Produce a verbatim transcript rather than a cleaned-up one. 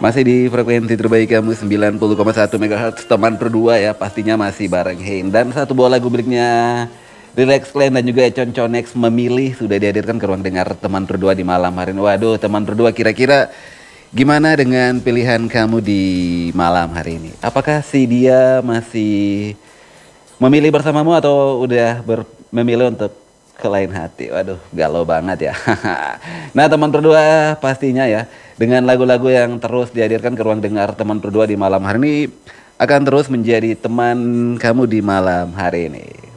Masih di frekuensi terbaik kamu sembilan puluh koma satu megahertz teman berdua ya, pastinya masih bareng Hein. Dan satu buah lagu miliknya Relax Clan dan juga Econ Conex memilih sudah dihadirkan ke ruang dengar teman berdua di malam hari ini. Waduh, teman berdua kira-kira gimana dengan pilihan kamu di malam hari ini? Apakah si dia masih memilih bersamamu atau udah ber- memilih untuk ke lain hati? Waduh, galau banget ya. Nah, teman berdua pastinya ya, dengan lagu-lagu yang terus dihadirkan ke ruang dengar teman berdua di malam hari ini akan terus menjadi teman kamu di malam hari ini.